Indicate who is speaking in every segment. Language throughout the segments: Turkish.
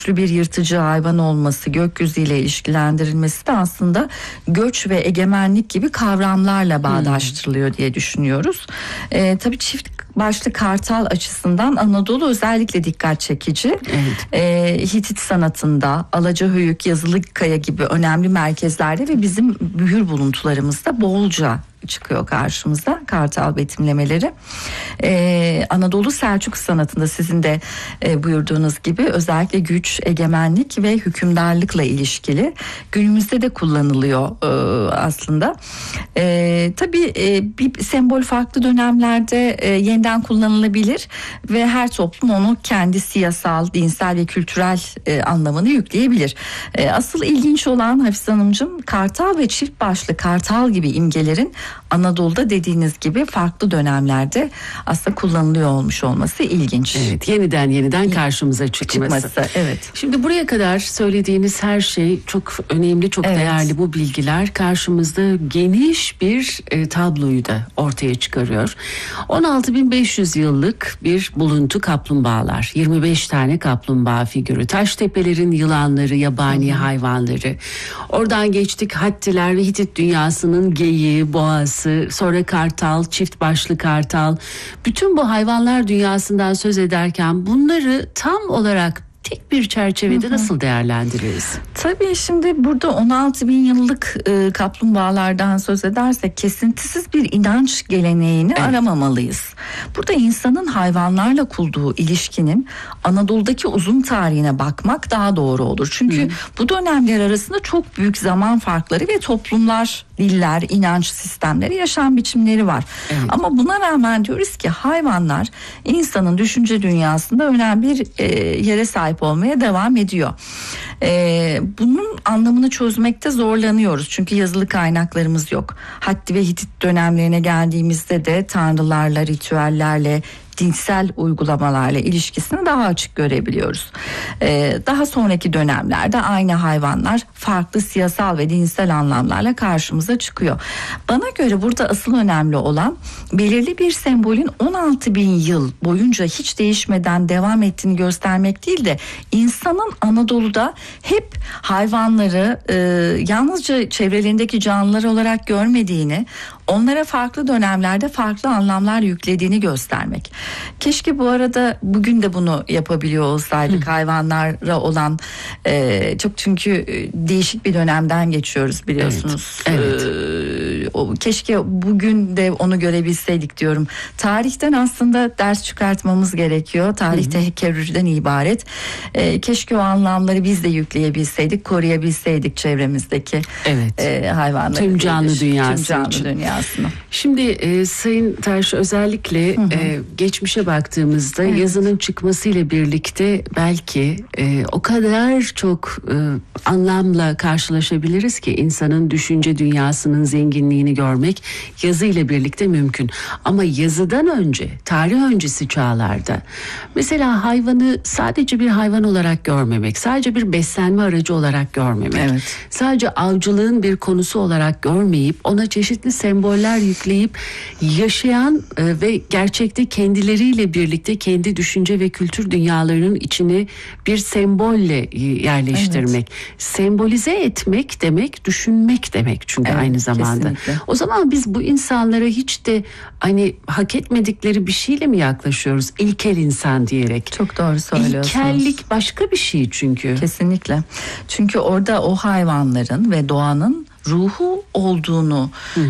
Speaker 1: bir yırtıcı hayvan olması, gökyüzüyle ilişkilendirilmesi de aslında göç ve egemenlik gibi kavramlarla bağdaştırılıyor diye düşünüyoruz. Tabii çift başlı kartal açısından Anadolu özellikle dikkat çekici. Evet. Hitit sanatında Alacahöyük, Yazılıkaya gibi önemli merkezlerde ve bizim mühür buluntularımızda bolca çıkıyor karşımıza kartal betimlemeleri. Anadolu Selçuk sanatında sizin de buyurduğunuz gibi özellikle güç, egemenlik ve hükümdarlıkla ilişkili, günümüzde de kullanılıyor aslında. Tabii bir sembol farklı dönemlerde yeniden kullanılabilir ve her toplum onu kendi siyasal, dinsel ve kültürel anlamını yükleyebilir. Asıl ilginç olan Hafize Hanımcığım, kartal ve çift başlı kartal gibi imgelerin Anadolu'da dediğiniz gibi farklı dönemlerde aslında kullanılıyor olmuş olması ilginç.
Speaker 2: Evet, yeniden karşımıza çıkması.
Speaker 1: Evet.
Speaker 2: Şimdi buraya kadar söylediğiniz her şey çok önemli, çok değerli bu bilgiler karşımızda geniş bir tabloyu da ortaya çıkarıyor. 16.500 yıllık bir buluntu kaplumbağalar, 25 tane kaplumbağa figürü, Taştepelerin yılanları, yabani hayvanları. Oradan geçtik Hattiler ve Hitit dünyasının geyiği, boğası, sonra kartal, çift başlı kartal. Bütün bu hayvanlar dünyasından söz ederken bunları tam olarak tek bir çerçevede nasıl değerlendiririz?
Speaker 1: Tabii şimdi burada 16.000 yıllık kaplumbağalardan söz edersek kesintisiz bir inanç geleneğini aramamalıyız. Burada insanın hayvanlarla kurduğu ilişkinin Anadolu'daki uzun tarihine bakmak daha doğru olur. Çünkü bu dönemler arasında çok büyük zaman farkları ve toplumlar, diller, inanç sistemleri, yaşam biçimleri var. Evet. Ama buna rağmen diyoruz ki hayvanlar insanın düşünce dünyasında önemli bir yere sahip olmaya devam ediyor. Bunun anlamını çözmekte zorlanıyoruz. Çünkü yazılı kaynaklarımız yok. Hatti ve Hitit dönemlerine geldiğimizde de tanrılarla, ritüellerle, dinsel uygulamalarla ilişkisini daha açık görebiliyoruz. Daha sonraki dönemlerde aynı hayvanlar farklı siyasal ve dinsel anlamlarla karşımıza çıkıyor. Bana göre burada asıl önemli olan belirli bir sembolün 16.000 yıl boyunca hiç değişmeden devam ettiğini göstermek değil de insanın Anadolu'da hep hayvanları yalnızca çevrelerindeki canlılar olarak görmediğini, onlara farklı dönemlerde farklı anlamlar yüklediğini göstermek. Keşke bu arada bugün de bunu yapabiliyor olsaydık. Hayvanlara olan çok, çünkü değişik bir dönemden geçiyoruz biliyorsunuz.
Speaker 2: Evet.
Speaker 1: Keşke bugün de onu görebilseydik diyorum. Tarihten aslında ders çıkartmamız gerekiyor. Tarih tekerrürden ibaret. Keşke o anlamları biz de yükleyebilseydik, koruyabilseydik çevremizdeki hayvanları.
Speaker 2: Tüm canlı dünyası.
Speaker 1: Tüm canlı dünyasını.
Speaker 2: Şimdi Sayın Taş, özellikle geçmişe baktığımızda yazının çıkmasıyla birlikte belki o kadar çok anlamla karşılaşabiliriz ki insanın düşünce dünyasının zenginliğini görmek yazı ile birlikte mümkün. Ama yazıdan önce, tarih öncesi çağlarda mesela hayvanı sadece bir hayvan olarak görmemek, sadece bir beslenme aracı olarak görmemek, sadece avcılığın bir konusu olarak görmeyip ona çeşitli semboller yükleyip yaşayan ve gerçekte kendileriyle birlikte kendi düşünce ve kültür dünyalarının içine bir sembolle yerleştirmek. Sembolize etmek demek, düşünmek demek çünkü aynı zamanda. Kesinlikle. O zaman biz bu insanlara hiç de hani hak etmedikleri bir şeyle mi yaklaşıyoruz? İlkel insan diyerek.
Speaker 1: Çok doğru söylüyorsunuz.
Speaker 2: İlkellik başka bir şey çünkü.
Speaker 1: Kesinlikle. Çünkü orada o hayvanların ve doğanın ruhu olduğunu,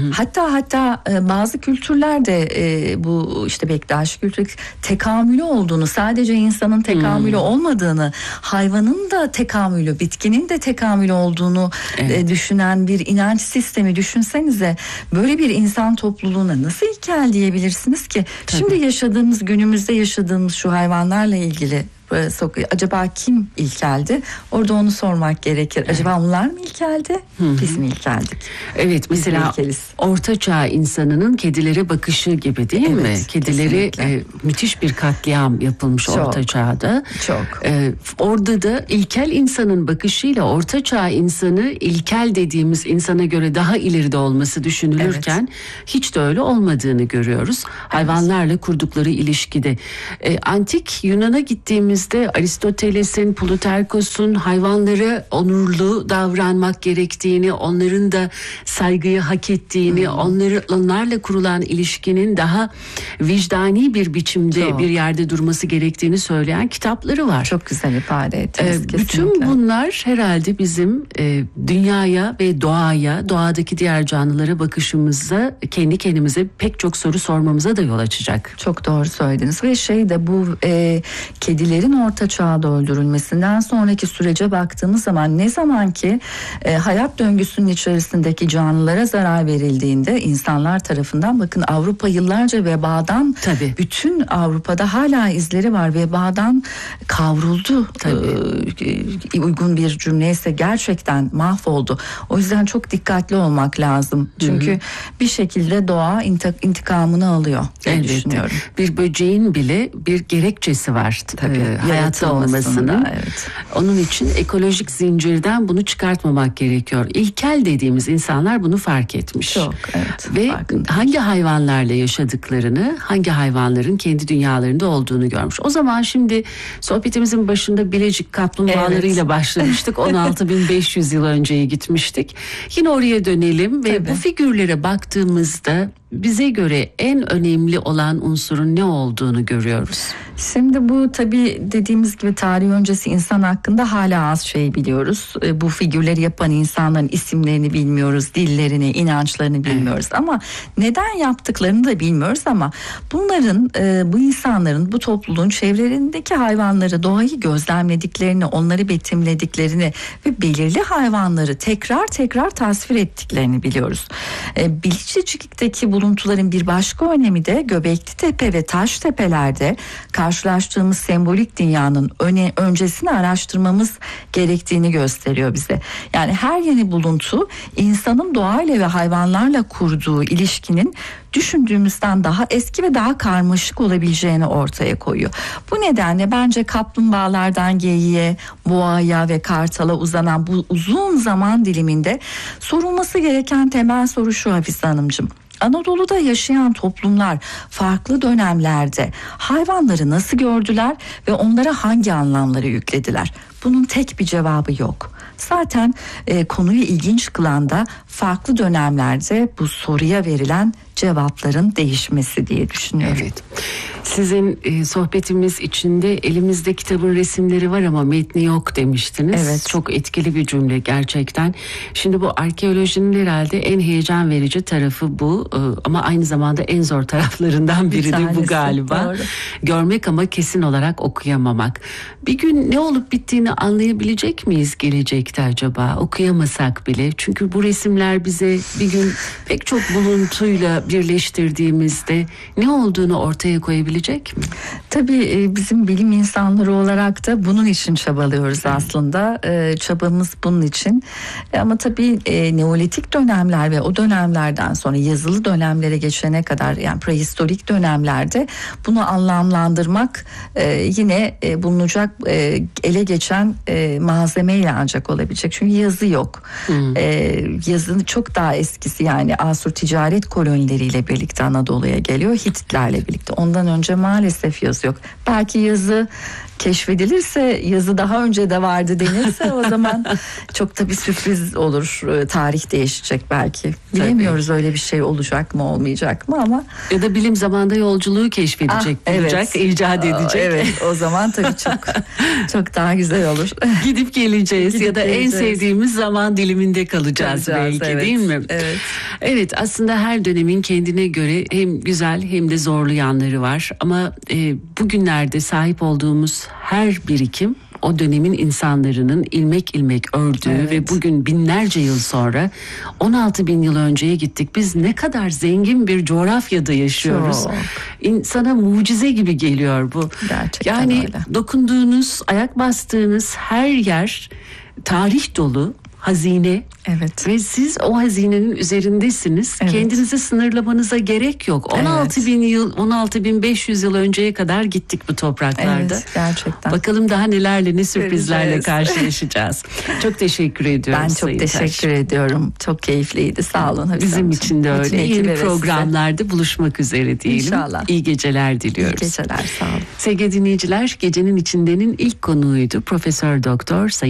Speaker 1: hatta bazı kültürlerde bu işte Bektaşi kültürü tekamülü olduğunu, sadece insanın tekamülü olmadığını, hayvanın da tekamülü, bitkinin de tekamülü olduğunu düşünen bir inanç sistemi düşünsenize, böyle bir insan topluluğuna nasıl ilkel diyebilirsiniz ki? Tabii. Şimdi yaşadığımız, günümüzde yaşadığımız şu hayvanlarla ilgili acaba kim ilkeldi? Orada onu sormak gerekir. Acaba onlar mı ilkeldi? Biz mi ilkeldik?
Speaker 2: Evet, mesela Orta Çağ insanının kedilere bakışı gibi değil mi? Kedileri müthiş bir katliam yapılmış Orta Çağ'da.
Speaker 1: Çok.
Speaker 2: Orada da ilkel insanın bakışıyla Orta Çağ insanı ilkel dediğimiz insana göre daha ileride olması düşünülürken hiç de öyle olmadığını görüyoruz. Hayvanlarla kurdukları ilişkide. Antik Yunan'a gittiğimiz baktığımızda Aristoteles'in, Plutarkos'un hayvanlara onurlu davranmak gerektiğini, onların da saygıyı hak ettiğini, onlarla kurulan ilişkinin daha vicdani bir biçimde bir yerde durması gerektiğini söyleyen kitapları var.
Speaker 1: Çok güzel ifade ettiniz kesinlikle.
Speaker 2: Bütün bunlar herhalde bizim dünyaya ve doğaya, doğadaki diğer canlılara bakışımıza, kendi kendimize pek çok soru sormamıza da yol açacak.
Speaker 1: Çok doğru söylediniz ve de bu kedilerin orta çağda öldürülmesinden sonraki sürece baktığımız zaman ne zaman ki hayat döngüsünün içerisindeki canlılara zarar verildiğinde insanlar tarafından, bakın Avrupa yıllarca vebadan, bütün Avrupa'da hala izleri var, vebadan kavruldu. Uygun bir cümleyse gerçekten mahvoldu. O yüzden çok dikkatli olmak lazım. Çünkü bir şekilde doğa intikamını alıyor diye düşünüyorum.
Speaker 2: Bir böceğin bile bir gerekçesi var hayatta olmasının.
Speaker 1: Evet.
Speaker 2: Onun için ekolojik zincirden bunu çıkartmamak gerekiyor. İlkel dediğimiz insanlar bunu fark etmiş. Ve hangi hayvanlarla yaşadıklarını, hangi hayvanların kendi dünyalarında olduğunu görmüş. O zaman şimdi sohbetimizin başında Bilecik kaplumbağalarıyla başlamıştık. 16.500 yıl önceye gitmiştik. Yine oraya dönelim ve bu figürlere baktığımızda bize göre en önemli olan unsurun ne olduğunu görüyoruz.
Speaker 1: Şimdi bu tabii dediğimiz gibi tarih öncesi insan hakkında hala az şey biliyoruz. Bu figürleri yapan insanların isimlerini bilmiyoruz, dillerini, inançlarını bilmiyoruz. Ama neden yaptıklarını da bilmiyoruz ama bunların, bu insanların, bu topluluğun çevrelerindeki hayvanları, doğayı gözlemlediklerini, onları betimlediklerini ve belirli hayvanları tekrar tasvir ettiklerini biliyoruz. Bilecik'teki buluntuların bir başka önemi de Göbekli Tepe ve Taştepe'lerde karşılaştığımız sembolik dünyanın öncesini araştırmamız gerektiğini gösteriyor bize. Yani her yeni buluntu insanın doğayla ve hayvanlarla kurduğu ilişkinin düşündüğümüzden daha eski ve daha karmaşık olabileceğini ortaya koyuyor. Bu nedenle bence kaplumbağalardan geyiğe, boğaya ve kartala uzanan bu uzun zaman diliminde sorulması gereken temel soru şu Hafize Hanımcığım. Anadolu'da yaşayan toplumlar farklı dönemlerde hayvanları nasıl gördüler ve onlara hangi anlamları yüklediler? Bunun tek bir cevabı yok. Zaten konuyu ilginç kılan da farklı dönemlerde bu soruya verilen cevapların değişmesi diye düşünüyorum.
Speaker 2: Evet. Sizin sohbetimiz içinde elimizde kitabın resimleri var ama metni yok demiştiniz.
Speaker 1: Evet.
Speaker 2: Çok etkili bir cümle gerçekten. Şimdi bu arkeolojinin herhalde en heyecan verici tarafı bu. Ama aynı zamanda en zor taraflarından biri de bu galiba. Doğru. Görmek ama kesin olarak okuyamamak. Bir gün ne olup bittiğini anlayabilecek miyiz gelecekte acaba? Okuyamasak bile. Çünkü bu resimler bize bir gün pek çok buluntuyla birleştirdiğimizde ne olduğunu ortaya koyabilecek mi?
Speaker 1: Tabii bizim bilim insanları olarak da bunun için çabalıyoruz aslında. Çabamız bunun için. Ama tabii Neolitik dönemler ve o dönemlerden sonra yazılı dönemlere geçene kadar, yani prehistorik dönemlerde bunu anlamlandırmak yine bulunacak ele geçen malzemeyle ancak olabilecek. Çünkü yazı yok. Yazının çok daha eskisi, yani Asur ticaret kolonileriyle birlikte Anadolu'ya geliyor, Hititlerle birlikte. Ondan önce maalesef yazı yok. Belki yazı keşfedilirse, yazı daha önce de vardı denirse o zaman çok da bir sürpriz olur. Tarih değişecek belki. Bilemiyoruz öyle bir şey olacak mı olmayacak mı ama.
Speaker 2: Ya da bilim zamanda yolculuğu keşfedecek, bulacak, icat edecek.
Speaker 1: Evet, o zaman tabii çok daha güzel olur.
Speaker 2: Gidip geleceğiz ya da en sevdiğimiz zaman diliminde kalacağız belki,
Speaker 1: evet,
Speaker 2: değil mi?
Speaker 1: Evet.
Speaker 2: Evet, aslında her dönemin kendine göre hem güzel hem de zorlu yanları var. Ama bugünlerde sahip olduğumuz her birikim o dönemin insanlarının ilmek ilmek ördüğü ve bugün binlerce yıl sonra 16.000 yıl önceye gittik. Biz ne kadar zengin bir coğrafyada yaşıyoruz. Çok. İnsana mucize gibi geliyor bu.
Speaker 1: Gerçekten
Speaker 2: yani
Speaker 1: öyle.
Speaker 2: Dokunduğunuz, ayak bastığınız her yer tarih dolu. hazine.
Speaker 1: Evet.
Speaker 2: Ve siz o hazinenin üzerindesiniz.
Speaker 1: Evet.
Speaker 2: Kendinizi sınırlamanıza gerek yok. 16.000 yıl, 16.500 yıl önceye kadar gittik bu topraklarda.
Speaker 1: Evet, gerçekten.
Speaker 2: Bakalım daha nelerle, ne sürprizlerle
Speaker 1: Göreceğiz.
Speaker 2: karşılaşacağız. Çok teşekkür ediyorum.
Speaker 1: Ben çok
Speaker 2: Sayın Taş.
Speaker 1: teşekkür ediyorum. Çok keyifliydi. Sağ olun Hafize
Speaker 2: Bizim
Speaker 1: Hanımcığım.
Speaker 2: için de
Speaker 1: Bütün
Speaker 2: öyle.
Speaker 1: ekibe
Speaker 2: Yeni
Speaker 1: ve size.
Speaker 2: programlarda buluşmak üzere diyelim.
Speaker 1: İnşallah.
Speaker 2: İyi geceler diliyoruz.
Speaker 1: İyi geceler, sağ olun.
Speaker 2: Sevgili dinleyiciler, Gecenin İçinde'nin ilk konuğuydu Profesör Doktor Sayın